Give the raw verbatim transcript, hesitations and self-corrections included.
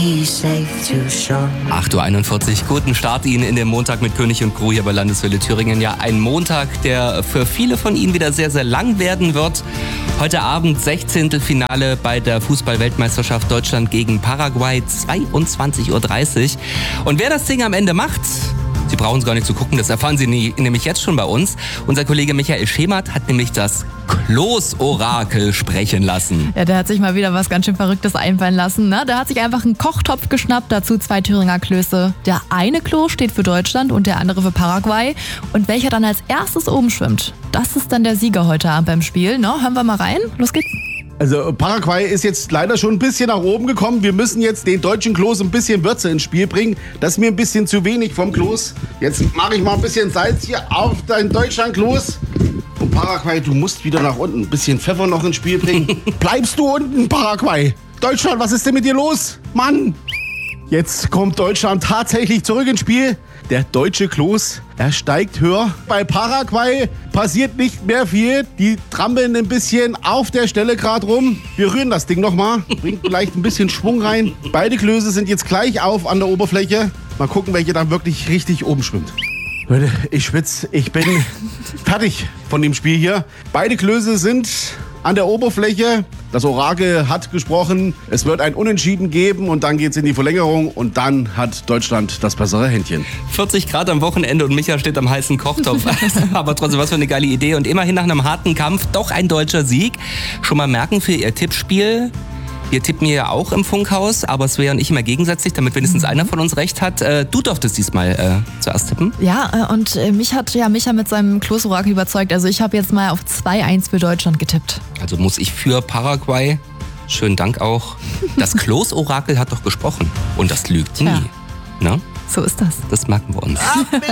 acht Uhr einundvierzig, guten Start Ihnen in den Montag mit König und Crew hier bei Landeswelle Thüringen. Ja, ein Montag, der für viele von Ihnen wieder sehr, sehr lang werden wird. Heute Abend sechzehnte Finale bei der Fußball-Weltmeisterschaft Deutschland gegen Paraguay, zweiundzwanzig Uhr dreißig. Und wer das Ding am Ende macht, Sie brauchen es gar nicht zu gucken, das erfahren Sie nie, nämlich jetzt schon bei uns. Unser Kollege Michael Schemert hat nämlich das Kloß-Orakel sprechen lassen. Ja, der hat sich mal wieder was ganz schön Verrücktes einfallen lassen. Ne? Der hat sich einfach einen Kochtopf geschnappt, dazu zwei Thüringer Klöße. Der eine Klo steht für Deutschland und der andere für Paraguay. Und welcher dann als erstes oben schwimmt, das ist dann der Sieger heute Abend beim Spiel. Ne? Hören wir mal rein, los geht's. Also Paraguay ist jetzt leider schon ein bisschen nach oben gekommen. Wir müssen jetzt den deutschen Kloß ein bisschen Würze ins Spiel bringen. Das ist mir ein bisschen zu wenig vom Kloß. Jetzt mache ich mal ein bisschen Salz hier auf dein Deutschland-Kloß. Und Paraguay, du musst wieder nach unten. Ein bisschen Pfeffer noch ins Spiel bringen. Bleibst du unten, Paraguay? Deutschland, was ist denn mit dir los? Mann! Jetzt kommt Deutschland tatsächlich zurück ins Spiel. Der deutsche Kloß, er steigt höher. Bei Paraguay passiert nicht mehr viel. Die trampeln ein bisschen auf der Stelle gerade rum. Wir rühren das Ding nochmal. Bringt vielleicht ein bisschen Schwung rein. Beide Klöße sind jetzt gleich auf an der Oberfläche. Mal gucken, welche dann wirklich richtig oben schwimmt. Leute, ich schwitze. Ich bin fertig von dem Spiel hier. Beide Klöße sind an der Oberfläche. Das Orakel hat gesprochen. Es wird ein Unentschieden geben und dann geht's in die Verlängerung und dann hat Deutschland das bessere Händchen. vierzig Grad am Wochenende und Micha steht am heißen Kochtopf. Aber trotzdem, was für eine geile Idee. Und immerhin nach einem harten Kampf doch ein deutscher Sieg. Schon mal merken für Ihr Tippspiel. Wir tippen ja auch im Funkhaus, aber es wäre nicht immer gegensätzlich, damit wenigstens einer von uns recht hat. Äh, du durftest diesmal äh, zuerst tippen. Ja, äh, und äh, mich hat ja Micha mit seinem Kloß-Orakel überzeugt. Also ich habe jetzt mal auf zwei eins für Deutschland getippt. Also muss ich für Paraguay. Schönen Dank auch. Das Kloß-Orakel hat doch gesprochen. Und das lügt nie. Ja. Ne? So ist das. Das merken wir uns.